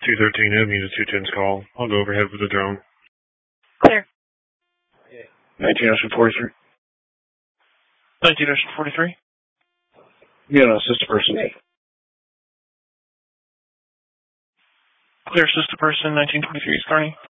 213 Avenue to 210's call. I'll go overhead with the drone. Clear. 19-43. 19-43. Yeah, no, sister person. Clear, sister person, 1923 is Carney.